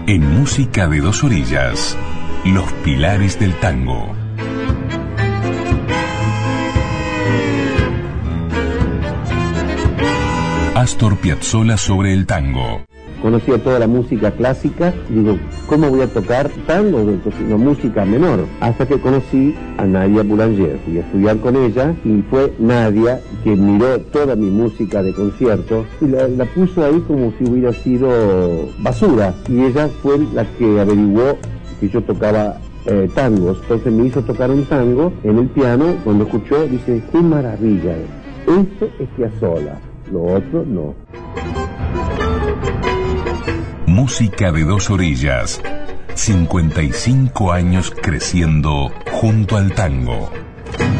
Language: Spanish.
En Música de Dos Orillas, los pilares del tango. Astor Piazzolla sobre el tango. Conocía toda la música clásica, digo, ¿cómo voy a tocar tango? Una música menor. Hasta que conocí a Nadia Boulanger, fui a estudiar con ella y fue Nadia que miró toda mi música de concierto y la puso ahí como si hubiera sido basura. Y ella fue la que averiguó que yo tocaba tangos. Entonces me hizo tocar un tango en el piano. Cuando escuchó, dice, qué maravilla es. Esto es Piazzolla, lo otro no. Música de Dos Orillas, 55 años creciendo junto al tango.